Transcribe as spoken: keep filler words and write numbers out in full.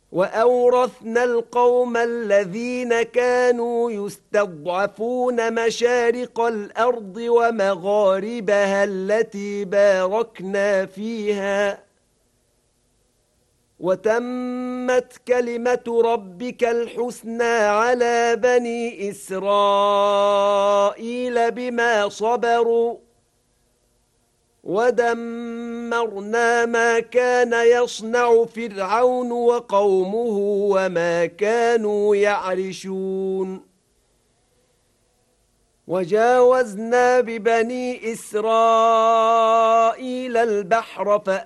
وأورثنا القوم الذين كانوا يستضعفون مشارق الأرض ومغاربها التي باركنا فيها وتمت كلمة ربك الحسنى على بني إسرائيل بما صبروا ودمرنا ما كان يصنع فرعون وقومه وما كانوا يعرشون وجاوزنا ببني إسرائيل البحر فأ